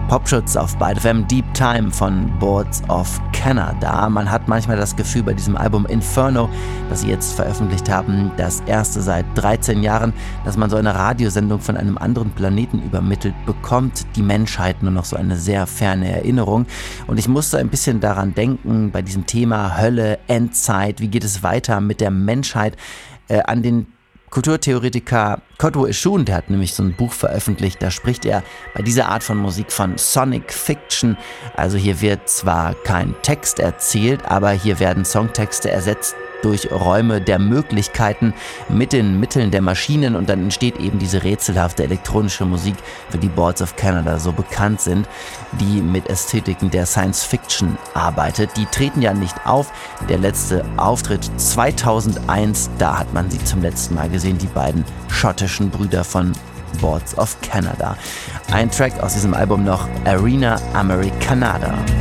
Popschutz auf Byte FM, Deep Time von Boards of Canada. Man hat manchmal das Gefühl bei diesem Album Inferno, das sie jetzt veröffentlicht haben, das erste seit 13 Jahren, dass man so eine Radiosendung von einem anderen Planeten übermittelt bekommt, die Menschheit nur noch so eine sehr ferne Erinnerung. Und ich musste ein bisschen daran denken, bei diesem Thema Hölle, Endzeit, wie geht es weiter mit der Menschheit, an den Kulturtheoretiker Kodwo Eshun, der hat nämlich so ein Buch veröffentlicht, da spricht er bei dieser Art von Musik von Sonic Fiction. Also hier wird zwar kein Text erzählt, aber hier werden Songtexte ersetzt durch Räume der Möglichkeiten mit den Mitteln der Maschinen und dann entsteht eben diese rätselhafte elektronische Musik, für die Boards of Canada so bekannt sind, die mit Ästhetiken der Science Fiction arbeitet. Die treten ja nicht auf. Der letzte Auftritt 2001, da hat man sie zum letzten Mal gesehen, die beiden schottischen Brüder von Boards of Canada. Ein Track aus diesem Album noch, Arena Americanada.